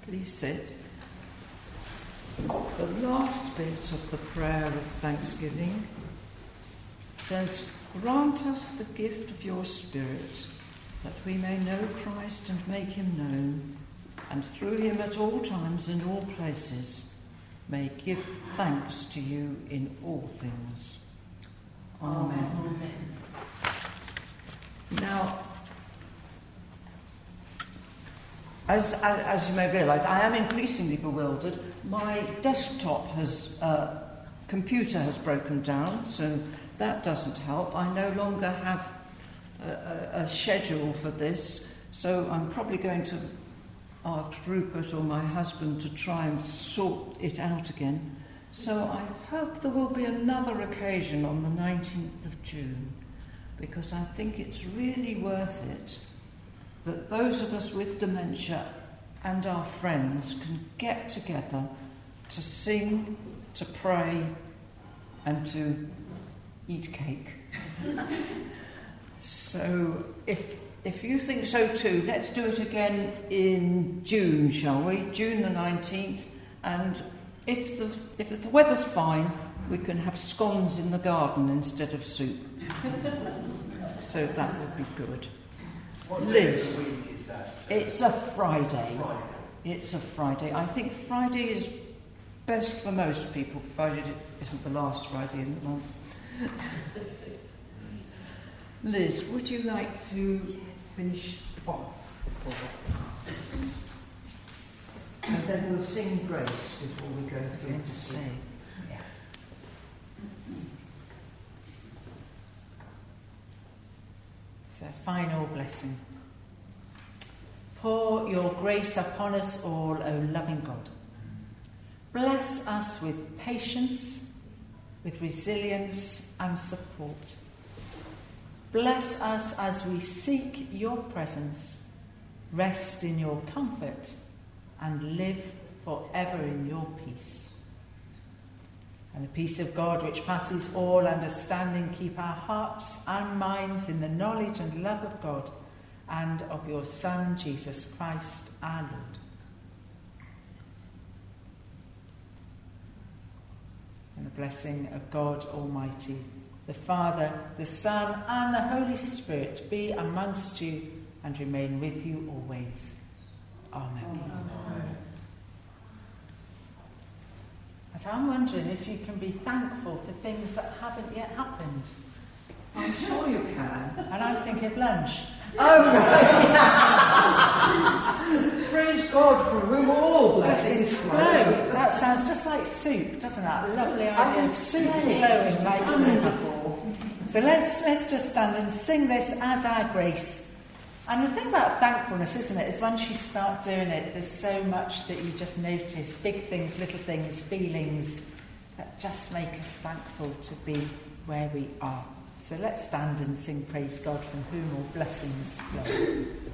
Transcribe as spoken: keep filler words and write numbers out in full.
Please sit. The last bit of the prayer of thanksgiving says, "Grant us the gift of your Spirit, that we may know Christ and make him known, and through him at all times and all places may give thanks to you in all things. Amen." Amen. Now, as, as, as you may realise, I am increasingly bewildered. My desktop has, uh, computer has broken down, so that doesn't help. I no longer have a, a, a schedule for this, so I'm probably going to ask Rupert or my husband to try and sort it out again. So I hope there will be another occasion on the nineteenth of June, because I think it's really worth it that those of us with dementia and our friends can get together to sing, to pray, and to eat cake. So if if you think so too, let's do it again in June, shall we? June the nineteenth. And if the if the weather's fine, we can have scones in the garden instead of soup. So that would be good. What day Liz, of the week is that? It's a Friday. Friday. It's a Friday. I think Friday is best for most people, provided it isn't the last Friday in the month. Liz, would you like to finish off? And then we'll sing Grace before we go through to say. Yes. It's a final blessing. Pour your grace upon us all, O loving God. Bless us with patience, with resilience and support. Bless us as we seek your presence, rest in your comfort, and live forever in your peace. And the peace of God, which passes all understanding, keep our hearts and minds in the knowledge and love of God and of your Son, Jesus Christ, our Lord. And the blessing of God Almighty, the Father, the Son, and the Holy Spirit be amongst you and remain with you always. Amen. Amen. And so I'm wondering if you can be thankful for things that haven't yet happened. I'm sure you can. And I'm thinking of lunch. Oh, right. Praise God for whom all blessings flow. That sounds just like soup, doesn't it? A lovely idea of soup flowing like a river. So let's let's just stand and sing this as our grace. And the thing about thankfulness, isn't it, is once you start doing it, there's so much that you just notice, big things, little things, feelings, that just make us thankful to be where we are. So let's stand and sing Praise God, from whom all blessings flow.